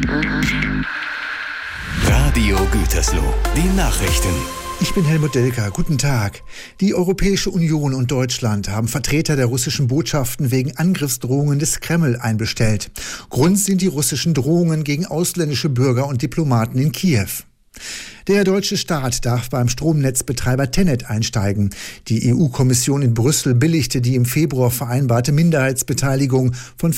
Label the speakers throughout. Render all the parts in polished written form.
Speaker 1: Radio Gütersloh, die Nachrichten.
Speaker 2: Ich bin Helmut Delker. Guten Tag. Die Europäische Union und Deutschland haben Vertreter der russischen Botschaften wegen Angriffsdrohungen des Kreml einbestellt. Grund sind die russischen Drohungen gegen ausländische Bürger und Diplomaten in Kiew. Der deutsche Staat darf beim Stromnetzbetreiber TenneT einsteigen. Die EU-Kommission in Brüssel billigte die im Februar vereinbarte Minderheitsbeteiligung von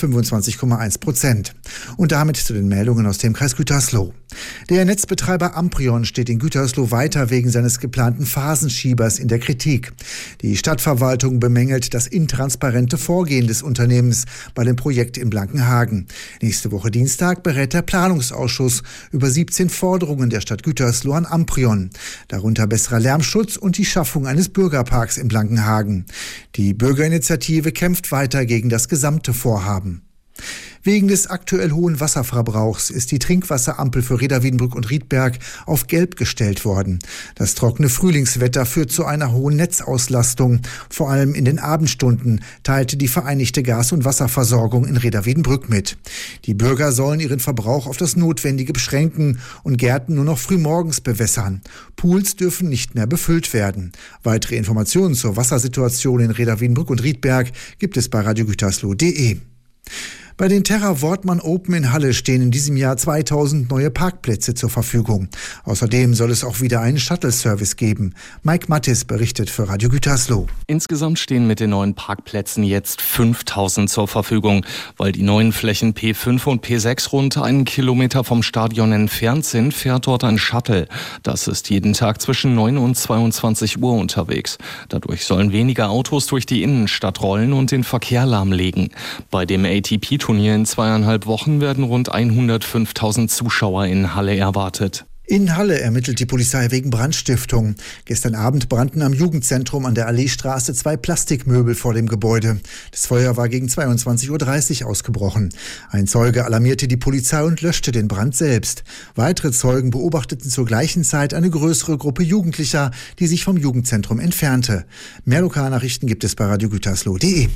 Speaker 2: 25,1%. Und damit zu den Meldungen aus dem Kreis Gütersloh. Der Netzbetreiber Amprion steht in Gütersloh weiter wegen seines geplanten Phasenschiebers in der Kritik. Die Stadtverwaltung bemängelt das intransparente Vorgehen des Unternehmens bei dem Projekt in Blankenhagen. Nächste Woche Dienstag berät der Planungsausschuss über 17 Forderungen der Stadt Gütersloh an Amprion, darunter besserer Lärmschutz und die Schaffung eines Bürgerparks in Blankenhagen. Die Bürgerinitiative kämpft weiter gegen das gesamte Vorhaben. Wegen des aktuell hohen Wasserverbrauchs ist die Trinkwasserampel für Reda-Wiedenbrück und Riedberg auf Gelb gestellt worden. Das trockene Frühlingswetter führt zu einer hohen Netzauslastung. Vor allem in den Abendstunden teilte die Vereinigte Gas- und Wasserversorgung in Reda-Wiedenbrück mit. Die Bürger sollen ihren Verbrauch auf das Notwendige beschränken und Gärten nur noch frühmorgens bewässern. Pools dürfen nicht mehr befüllt werden. Weitere Informationen zur Wassersituation in Reda-Wiedenbrück und Riedberg gibt es bei radiogütersloh.de. Bei den Terra Wortmann Open in Halle stehen in diesem Jahr 2000 neue Parkplätze zur Verfügung. Außerdem soll es auch wieder einen Shuttle-Service geben. Mike Mattis berichtet für Radio Gütersloh.
Speaker 3: Insgesamt stehen mit den neuen Parkplätzen jetzt 5000 zur Verfügung. Weil die neuen Flächen P5 und P6 rund 1 Kilometer vom Stadion entfernt sind, fährt dort ein Shuttle. Das ist jeden Tag zwischen 9 und 22 Uhr unterwegs. Dadurch sollen weniger Autos durch die Innenstadt rollen und den Verkehr lahmlegen. Bei dem ATP-Turnier in 2,5 Wochen werden rund 105.000 Zuschauer in Halle erwartet.
Speaker 2: In Halle ermittelt die Polizei wegen Brandstiftung. Gestern Abend brannten am Jugendzentrum an der Alleestraße 2 Plastikmöbel vor dem Gebäude. Das Feuer war gegen 22.30 Uhr ausgebrochen. Ein Zeuge alarmierte die Polizei und löschte den Brand selbst. Weitere Zeugen beobachteten zur gleichen Zeit eine größere Gruppe Jugendlicher, die sich vom Jugendzentrum entfernte. Mehr Lokalnachrichten gibt es bei radiogütersloh.de.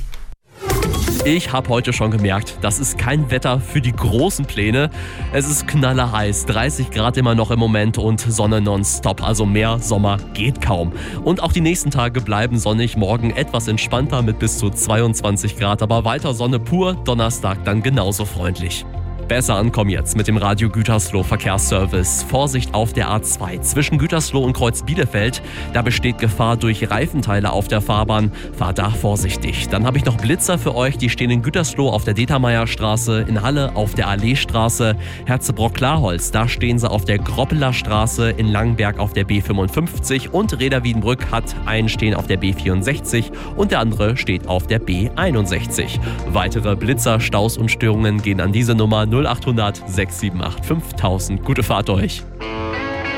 Speaker 4: Ich habe heute schon gemerkt, das ist kein Wetter für die großen Pläne. Es ist knallerheiß, 30 Grad immer noch im Moment und Sonne nonstop, also mehr Sommer geht kaum. Und auch die nächsten Tage bleiben sonnig, morgen etwas entspannter mit bis zu 22 Grad, aber weiter Sonne pur, Donnerstag dann genauso freundlich. Besser ankommen jetzt mit dem Radio Gütersloh Verkehrsservice. Vorsicht auf der A2 zwischen Gütersloh und Kreuz Bielefeld. Da besteht Gefahr durch Reifenteile auf der Fahrbahn. Fahr da vorsichtig. Dann habe ich noch Blitzer für euch. Die stehen in Gütersloh auf der Determeierstraße, in Halle auf der Alleestraße, Herzebrock-Klarholz. Da stehen sie auf der Groppeler Straße, in Langenberg auf der B55 und Reda-Wiedenbrück hat einen stehen auf der B64 und der andere steht auf der B61. Weitere Blitzer, Staus und Störungen gehen an diese Nummer 0800 678 5000. Gute Fahrt euch.